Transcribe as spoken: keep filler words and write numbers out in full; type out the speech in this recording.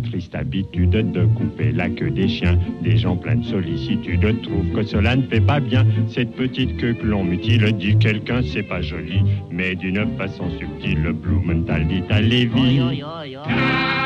triste habitude de couper la queue des chiens. Des gens pleins de sollicitude trouvent que cela ne fait pas bien. Cette petite queue que l'on mutile, dit quelqu'un, c'est pas joli. Mais d'une façon subtile, Blumenthal dit à Lévi.